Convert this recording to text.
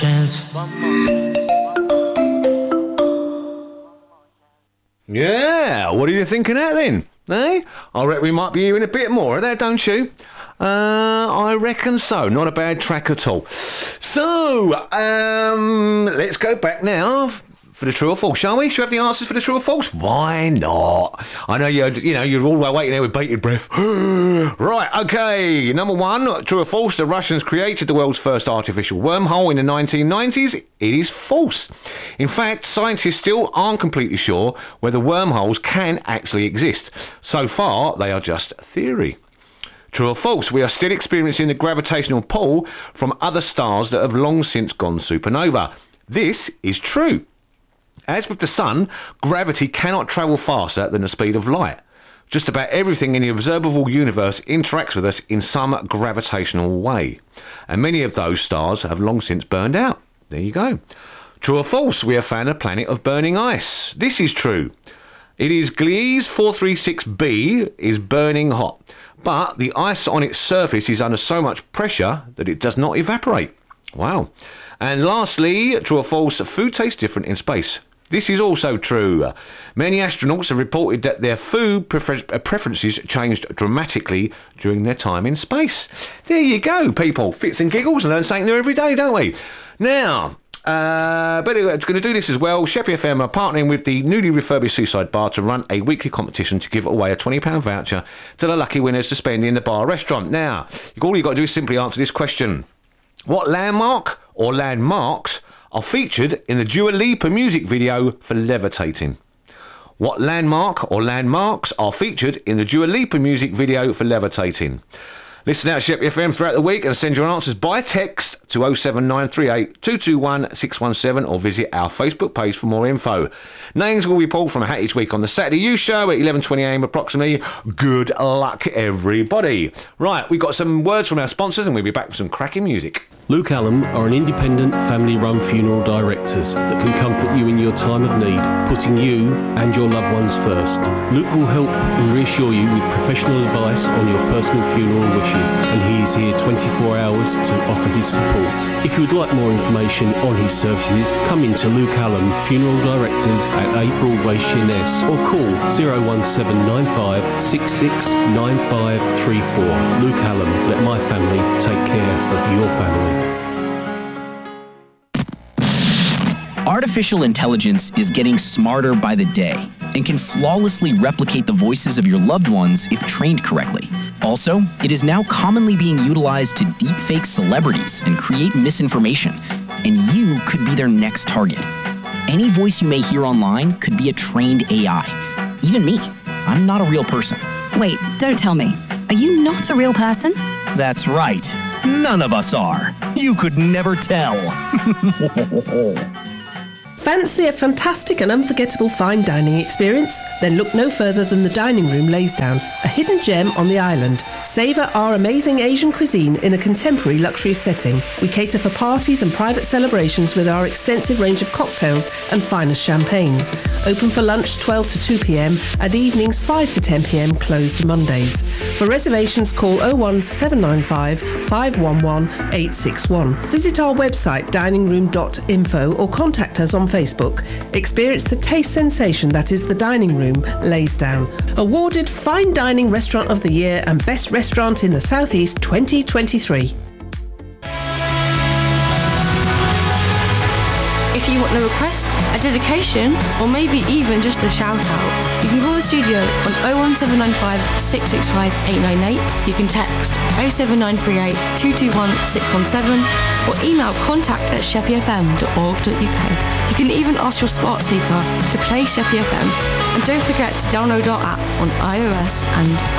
Dance. Yeah, what do you think of that then? Eh? I reckon we might be hearing a bit more of that, don't you? I reckon so. Not a bad track at all. So, let's go back now for the true or false, shall we? Should we have the answers for the true or false? Why not? I know you're all waiting there with bated breath. Right, okay. Number one, true or false? The Russians created the world's first artificial wormhole in the 1990s. It is false. In fact, scientists still aren't completely sure whether wormholes can actually exist. So far, they are just theory. True or false? We are still experiencing the gravitational pull from other stars that have long since gone supernova. This is true. As with the sun, gravity cannot travel faster than the speed of light. Just about everything in the observable universe interacts with us in some gravitational way. And many of those stars have long since burned out. There you go. True or false? We have found a planet of burning ice. This is true. It is Gliese 436b is burning hot. But the ice on its surface is under so much pressure that it does not evaporate. Wow. And lastly, true or false, food tastes different in space. This is also true. Many astronauts have reported that their food preferences changed dramatically during their time in space. There you go, people. Fits and giggles and learn something new every day, don't we? Now, but we're going to do this as well. Sheppey FM are partnering with the newly refurbished Seaside Bar to run a weekly competition to give away a £20 voucher to the lucky winners to spend in the bar restaurant. Now, all you've got to do is simply answer this question. What landmark or landmarks are featured in the Dua Lipa music video for Levitating? What landmark or landmarks are featured in the Dua Lipa music video for Levitating? Listen out to Sheppey FM throughout the week and send your answers by text to 07938 221 617 or visit our Facebook page for more info. Names will be pulled from a hat each week on the Saturday You Show at 11:20am approximately. Good luck, everybody. Right, we've got some words from our sponsors and we'll be back with some cracking music. Luke Allen are an independent family-run funeral directors that can comfort you in your time of need, putting you and your loved ones first. Luke will help and reassure you with professional advice on your personal funeral wishes, and he is here 24 hours to offer his support. If you would like more information on his services, come into Luke Allen Funeral Directors at 8 Broadway, Sheerness, or call 01795 669534. Luke Allen, let my family take care of your family. Artificial intelligence is getting smarter by the day and can flawlessly replicate the voices of your loved ones if trained correctly. Also, it is now commonly being utilized to deepfake celebrities and create misinformation, and you could be their next target. Any voice you may hear online could be a trained AI. Even me, I'm not a real person. Wait, don't tell me. Are you not a real person? That's right. None of us are. You could never tell. Fancy a fantastic and unforgettable fine dining experience? Then look no further than the Dining Room Laysdown, a hidden gem on the island. Savour our amazing Asian cuisine in a contemporary luxury setting. We cater for parties and private celebrations with our extensive range of cocktails and finest champagnes. Open for lunch 12 to 2 p.m, and evenings 5 to 10 p.m, closed Mondays. For reservations, call 01795 511 861. Visit our website diningroom.info or contact us on Facebook. Experience the taste sensation that is the Dining Room Laysdown. Awarded Fine Dining Restaurant of the Year and Best Restaurant in the South East 2023. If you want a request, a dedication, or maybe even just a shout out, you can call the studio on 01795 665 898. You can text 07938 221 617 or email contact@sheppeyfm.org.uk. You can even ask your smart speaker to play Sheppey FM. And don't forget to download our app on iOS and